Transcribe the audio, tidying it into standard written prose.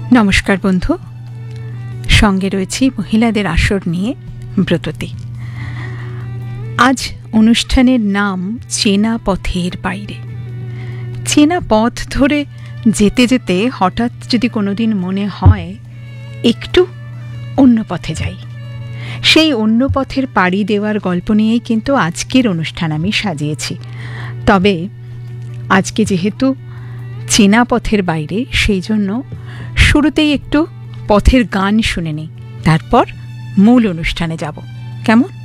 নমস্কার বন্ধু, সঙ্গে রয়েছি মহিলাদের আসর নিয়ে ব্রততী। আজ অনুষ্ঠানের নাম চেনা পথের বাইরে। চেনা পথ ধরে যেতে যেতে হঠাৎ যদি কোনোদিন মনে হয় একটু অন্য পথে যাই, সেই অন্য পথের পাড়ি দেওয়ার গল্প নিয়েই কিন্তু আজকের অনুষ্ঠান আমি সাজিয়েছি। তবে আজকে যেহেতু চেনা পথের বাইরে, সেই জন্য শুরুতেই একটু পথের গান শুনে নিই, তারপর মূল অনুষ্ঠানে যাব। কেমন?